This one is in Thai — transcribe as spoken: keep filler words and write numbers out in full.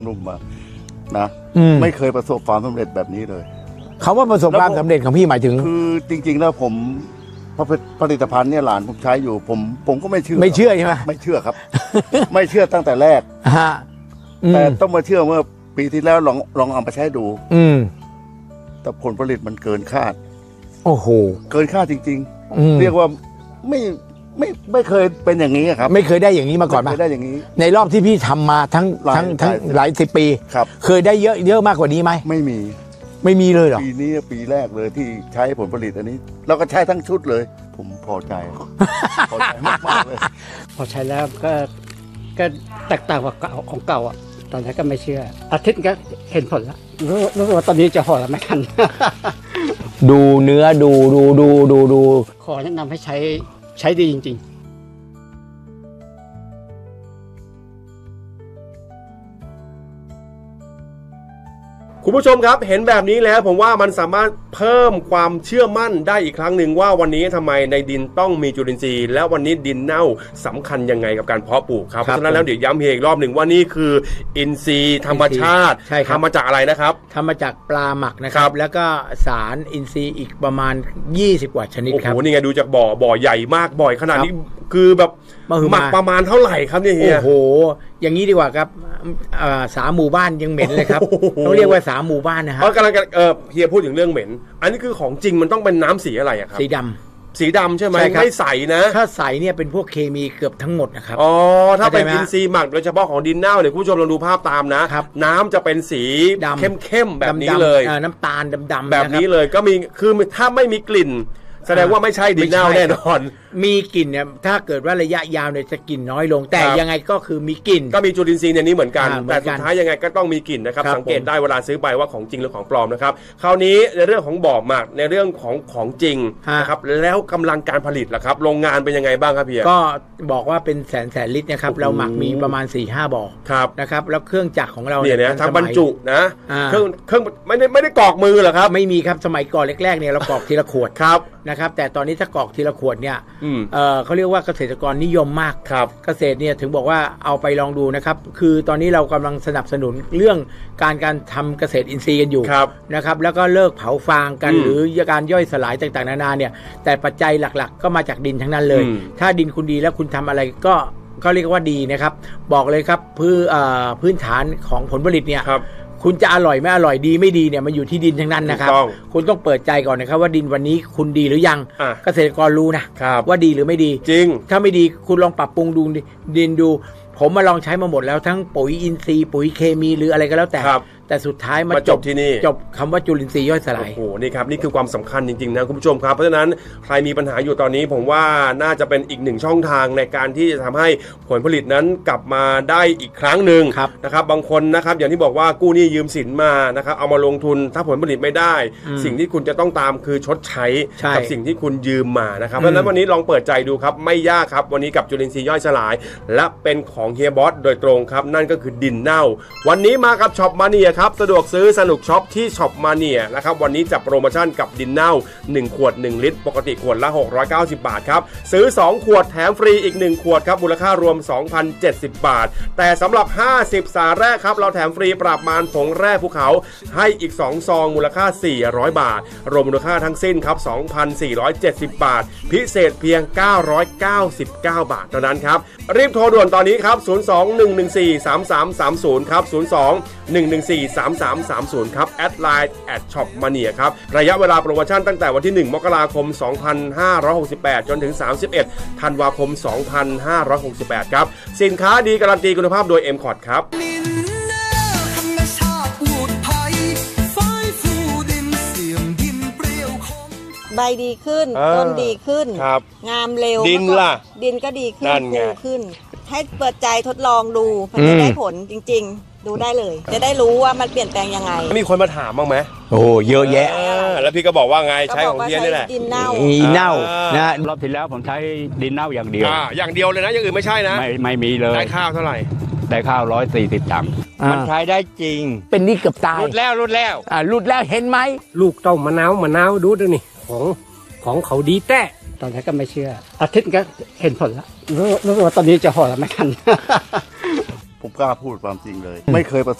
นุ่มมานะไม่เคยประสบความสำเร็จแบบนี้เลยเขาว่าประสบความสำเร็จของพี่หมายถึงคือจริงๆแล้วผมผลิตภัณฑ์เนี่ยหลานผมใช้อยู่ผมผมก็ไม่เชื่อไม่เชื่อใช่ไหมไม่เชื่อครับ ไม่เชื่อตั้งแต่แรกแต่ต้องมาเชื่อเมื่อปีที่แล้วลองลองเอาไปใช้ดูอืมแต่ผลผลิตมันเกินคาดโอ้โหเกินคาดจริงๆเรียกว่าไม่ไม่ไม่เคยเป็นอย่างนี้ครับไม่เคยได้อย่างนี้มาก่อนไม่เคยได้อย่างนี้ในรอบที่พี่ทำมาทั้งทั้งทั้งหลายสิบปีครับเคยได้เยอะเยอะมากกว่านี้ไหมไม่มีไม่มีเลยเหรอปีนี้ปีแรกเลยที่ใช้ผลผลิตอันนี้เราก็ใช้ทั้งชุดเลยผมพอใจพอใจมากๆเลยพอใช้แล้วก็ก็แตกต่างกว่าเก่าของเก่าอ่ะตอนนั้นก็ไม่เชื่ออาทิตย์ก็เห็นผลแล้วรู้สึกว่าตอนนี้จะห่อแล้วไม่ทันดูเนื้อดูดูดูดูดูขอแนะนำให้ใช้ใช้ดีจริงๆคุณผู้ชมครับเห็นแบบนี้แล้วผมว่ามันสามารถเพิ่มความเชื่อมั่นได้อีกครั้งหนึ่งว่าวันนี้ทำไมในดินต้องมีจุลินทรีย์และวันนี้ดินเน่าสำคัญยังไงกับการเพาะปลูกครับเพราะฉะนั้นแล้วเดี๋ยวย้ำอีกรอบหนึ่งว่านี่คืออินทรีย์ธรรมชาติทำมาจากอะไรนะครับทำมาจากปลาหมักนะครับแล้วก็สารอินทรีย์อีกประมาณยี่สิบกว่าชนิดครับโอ้โหนี่ไงดูจากบ่อบ่อใหญ่มากบ่อยขนาดนี้คือแบบหมักประมาณเท่าไหร่ครับเนี่ยเฮียโอ้โหอย่างนี้ดีกว่าครับสามหมู่บ้านยังเหม็นเลยครับต้องเรียกว่าสามหมู่บ้านนะครับกำลังเออเฮียพูดถึงเรื่องเหม็นอันนี้คือของจริงมันต้องเป็นน้ำสีอะไรครับสีดำสีดำใช่ไหมไม่ใสนะถ้าใสเนี่ยเป็นพวกเคมีเกือบทั้งหมดนะครับอ๋อถ้าเป็นอินทรีย์หมักโดยเฉพาะของดินเน่าเนี่ยคุณผู้ชมลองดูภาพตามนะน้ำจะเป็นสีเข้มๆแบบนี้เลยน้ำตาลดำๆแบบนี้เลยก็มีคือถ้าไม่มีกลิ่นแสดงว่าไม่ใช่ดินเน่าแน่นอนมีกลิ่นเนี่ยถ้าเกิดว่าระยะยาวเนี่ยจะกลิ่นน้อยลงแต่ยังไงก็คือมีกลิ่นก็มีจุลินทรีย์ในนี้เหมือนกันแต่สุดท้ายยังไงก็ต้องมีกลิ่นนะครับสังเกตได้เวลาซื้อไปว่าของจริงหรือของปลอมนะครับคราวนี้ในเรื่องของบ่อหมักในเรื่องของของจริงนะครับแล้วกำลังการผลิตล่ะครับโรงงานเป็นยังไงบ้างครับพี่ก็บอกว่าเป็นแสนแสนลิตรนะครับเราหมักมีประมาณ สี่ห้า บ่อนะครับแล้วเครื่องจักรของเราเนี่ยนะทำบรรจุนะเครื่องเครื่องไม่ได้ไม่ได้กรอกมือหรอครับไม่มีครับสมัยก่อนแรกๆเนี่ยเรากรอกทีละขวดครับนะครับแต่ตอนนี้ถ้ากรอกทีละขวดเนี่ยเออเขาเรียกว่าเกษตรกรนิยมมากครับเกษตรเนี่ยถึงบอกว่าเอาไปลองดูนะครับคือตอนนี้เรากำลังสนับสนุนเรื่องการการทำเกษตรอินทรีย์กันอยู่นะครับแล้วก็เลิกเผาฟางกันหรือการย่อยสลายต่างๆนานาเนี่ยแต่ปัจจัยหลักๆก็มาจากดินทั้งนั้นเลยถ้าดินคุณดีแล้วคุณทำอะไรก็ก็เรียกว่าดีนะครับบอกเลยครับพื้นพื้นฐานของผลผลิตเนี่ยคุณจะอร่อยไม่อร่อยดีไม่ดีเนี่ยมันอยู่ที่ดินทั้งนั้นนะครับคุณต้องเปิดใจก่อนนะครับว่าดินวันนี้คุณดีหรือยังเกษตรกรรู้นะว่าดีหรือไม่ดีจริงถ้าไม่ดีคุณลองปรับปรุงดูดินดูผมมาลองใช้มาหมดแล้วทั้งปุ๋ยอินทรีย์ปุ๋ยเคมีหรืออะไรก็แล้วแต่แต่สุดท้ายมาจบที่นี่จบคำว่าจุลินทรีย์ย่อยสลายโอ้โหนี่ครับนี่คือความสำคัญจริงๆนะคุณผู้ชมครับเพราะฉะนั้นใครมีปัญหาอยู่ตอนนี้ผมว่าน่าจะเป็นอีกหนึ่งช่องทางในการที่จะทำให้ผลผลิตนั้นกลับมาได้อีกครั้งหนึ่งนะครับบางคนนะครับอย่างที่บอกว่ากู้หนี้ยืมสินมานะครับเอามาลงทุนถ้าผลผลิตไม่ได้สิ่งที่คุณจะต้องตามคือชดใช้กับสิ่งที่คุณยืมมานะครับเพราะฉะนั้นวันนี้ลองเปิดใจดูครับไม่ยากครับวันนี้กับจุลินทรีย์ย่อยสลายและเป็นของเฮียบอสโดยตรงครับนั่นก็คือดินเน่าวันนี้มากับช็อปมาเนียครับสะดวกซื้อสนุกช็อปที่ช็อปมาเนียนะครับวันนี้จับโปรโมชั่นกับดินเน่าหนึ่งขวดหนึ่งลิตรปกติขวดละหกร้อยเก้าสิบบาทครับซื้อสองขวดแถมฟรีอีกหนึ่งขวดครับมูลค่ารวม สองพันเจ็ดสิบบาทแต่สำหรับห้าสิบสายแรกครับเราแถมฟรีปราบมารผงแร่ภูเขาให้อีกสองซองมูลค่าสี่ร้อยบาทรวมมูลค่าทั้งสิ้นครับ สองพันสี่ร้อยเจ็ดสิบบาทพิเศษเพียงเก้าร้อยเก้าสิบเก้าบาทเท่านั้นครับรีบโทรด่วนตอนนี้ครับศูนย์ สอง หนึ่ง หนึ่ง สี่ สาม สาม สาม ศูนย์ครับศูนย์ สอง หนึ่ง หนึ่ง สี่ สาม สาม สาม ศูนย์ครับแอดไลน์แอดช็อปมาเนียครับระยะเวลาโปรโมชั่นตั้งแต่วันที่หนึ่งมกราคมสองพันห้าร้อยหกสิบแปดจนถึงสามสิบเอ็ดธันวาคมสองพันห้าร้อยหกสิบแปดครับสินค้าดีการันตีคุณภาพโดย เอ็ม คอร์ด ครับใบดีขึ้นต้นดีขึ้นงามเร็วดินล่ะดินก็ดีขึ้นฟูขึ้นให้เปิดใจทดลองดูมันจะได้ผลจริงๆดูได้เลยจะได้รู้ว่ามันเปลี่ยนแปลงยังไงมีคนมาถามบ้างไหมโอ้เยอะแยะแล้วพี่ก็บอกว่าไงใช้ของเฮียนี่แหละดินเน่าดินเน่านะรอบที่แล้วผมใช้ดินเน่าอย่างเดียวอย่างเดียวเลยนะอย่างอื่นไม่ใช่นะไม่ไม่มีเลยได้ข้าวเท่าไหร่ได้ข้าวร้อยสี่สิบตังค์มันใช้ได้จริงเป็นนี่เกือบตายรุดแล้วรุดแล้วอ่ารุดแล้วเห็นไหมลูกเต้ามะนาวมะนาวดูด้วยนี่ของของเขาดีแต่ตอนนั้นก็ไม่เชื่ออาทิตย์ก็เห็นผลแล้วรู้สึกว่าตอนนี้จะห่อแล้วไม่ทันผมกล้าพูดความจริงเลยไม่เคยประสบ